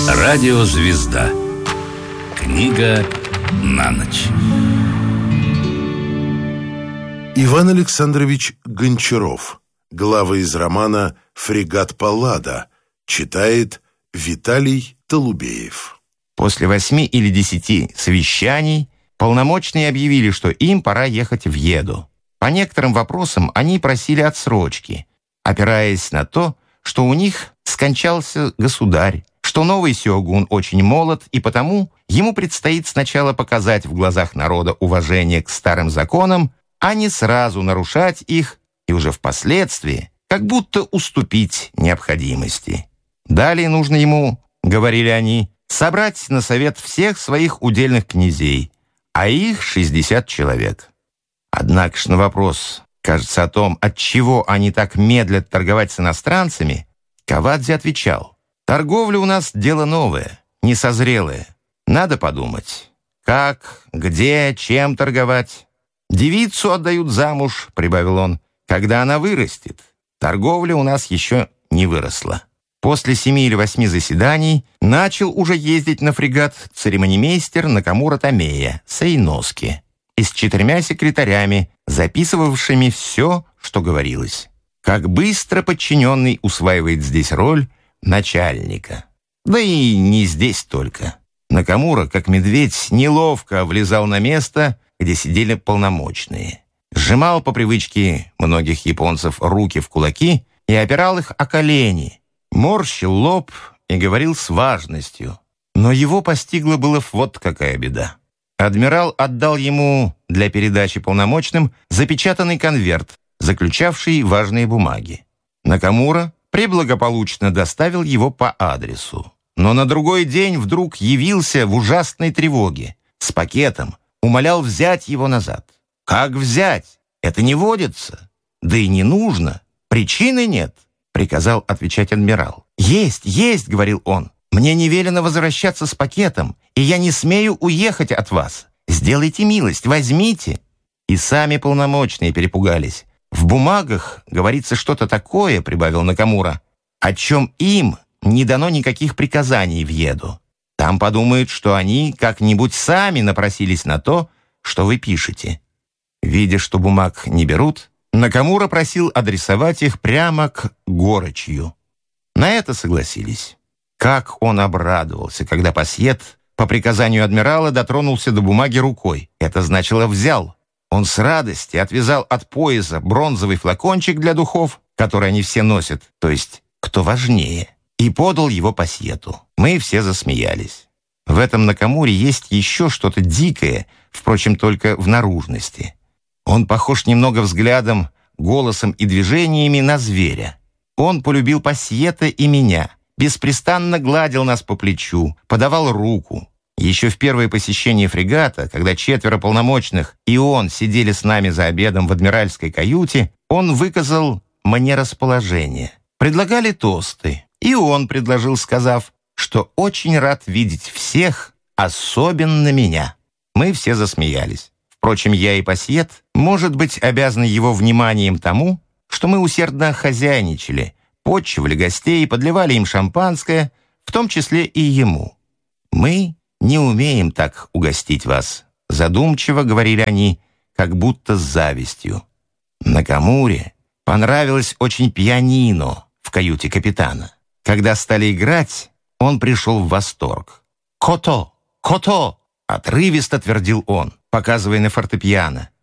Радиозвезда. Книга на ночь. Иван Александрович Гончаров. Глава из романа «Фрегат Паллада». Читает Виталий Толубеев. После 8 или 10 совещаний полномочные объявили, что им пора ехать в Еду. По некоторым вопросам они просили отсрочки, опираясь на то, что у них скончался государь, что новый сёгун очень молод, и потому ему предстоит сначала показать в глазах народа уважение к старым законам, а не сразу нарушать их и уже впоследствии как будто уступить необходимости. Далее нужно ему, говорили они, собрать на совет всех своих удельных князей, а их 60 человек. Однако ж на вопрос, кажется, о том, отчего они так медлят торговать с иностранцами, Кавадзе отвечал: «Торговля у нас дело новое, несозрелое. Надо подумать, как, где, чем торговать. Девицу отдают замуж, — прибавил он, — когда она вырастет. Торговля у нас еще не выросла». После 7 или 8 заседаний начал уже ездить на фрегат церемонимейстер Накамура Томея Сейноски и с 4 секретарями, записывавшими все, что говорилось. Как быстро подчиненный усваивает здесь роль начальника. Да и не здесь только. Накамура, как медведь, неловко влезал на место, где сидели полномочные. Сжимал по привычке многих японцев руки в кулаки и опирал их о колени, морщил лоб и говорил с важностью. Но его постигла была вот какая беда. Адмирал отдал ему для передачи полномочным запечатанный конверт, заключавший важные бумаги. Накамура преблагополучно доставил его по адресу. Но на другой день вдруг явился в ужасной тревоге, с пакетом, умолял взять его назад. «Как взять? Это не водится. Да и не нужно. Причины нет», — приказал отвечать адмирал. Есть», — говорил он. «Мне не велено возвращаться с пакетом, и я не смею уехать от вас. Сделайте милость, возьмите». И сами полномочные перепугались. «В бумагах говорится что-то такое, — прибавил Накамура, — о чем им не дано никаких приказаний в Еду. Там подумают, что они как-нибудь сами напросились на то, что вы пишете». Видя, что бумаг не берут, Накамура просил адресовать их прямо к Горочью. На это согласились. Как он обрадовался, когда пассиет по приказанию адмирала дотронулся до бумаги рукой. Это значило «взял». Он с радостью отвязал от пояса бронзовый флакончик для духов, который они все носят, то есть кто важнее, и подал его пассиету. Мы все засмеялись. В этом Накамуре есть еще что-то дикое, впрочем, только в наружности. Он похож немного взглядом, голосом и движениями на зверя. Он полюбил пассиета и меня, беспрестанно гладил нас по плечу, подавал руку. Еще в первое посещение фрегата, когда 4 полномочных и он сидели с нами за обедом в адмиральской каюте, он выказал мне расположение. Предлагали тосты, и он предложил, сказав, что очень рад видеть всех, особенно меня. Мы все засмеялись. Впрочем, я и пассиет, может быть, обязаны его вниманием тому, что мы усердно хозяйничали, подчивали гостей, подливали им шампанское, в том числе и ему. «Мы не умеем так угостить вас», — задумчиво говорили они, как будто с завистью. Накамуре понравилось очень пианино в каюте капитана. Когда стали играть, он пришел в восторг. «Кото! Кото!» — отрывисто твердил он, показывая на фортепиано.